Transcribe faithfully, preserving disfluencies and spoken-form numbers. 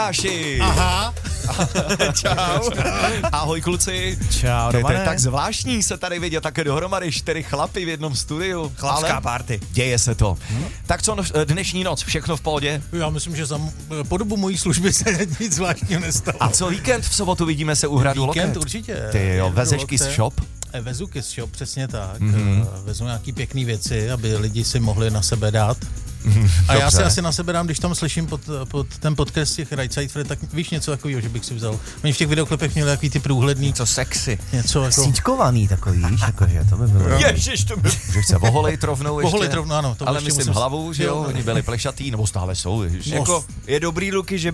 Lukáši. Aha. Čau. Ahoj kluci. Čau, To je Romane. tak zvláštní se tady vidět také dohromady čtyři chlapy v jednom studiu. Chlapská Ale party. děje se to. Hmm. Tak co no, dnešní noc, všechno v pohodě? Já myslím, že za m- po dobu mojí služby se nic zvláštního nestalo. A co víkend v sobotu vidíme se u Hradu Víkend Loket? určitě. Ty jo, Jedu vezeš do Kiss Lokte. Shop? Eh, Vezu Kiss Shop, přesně tak. Mhm. Mm-hmm. Vezu nějaký pěkný věci, aby lidi si mohli na sebe dát. A já Dobře. si asi na sebe dám, když tam slyším pod, pod ten podcast těch Right Side Fred, tak víš něco takového, že bych si vzal. Oni v těch videoklipech měli takový ty průhledný, Co sexy. něco jako... Síčkovaný takový, víš, jakože to by bylo. Ježiš, to by... Že chce voholit rovnou ještě. Voholit rovnou, ano, to ale ještě myslím musím- hlavu, že jo, jo. oni byli plešatý, nebo stále jsou. Ježiš. Jako je dobrý, Luky, že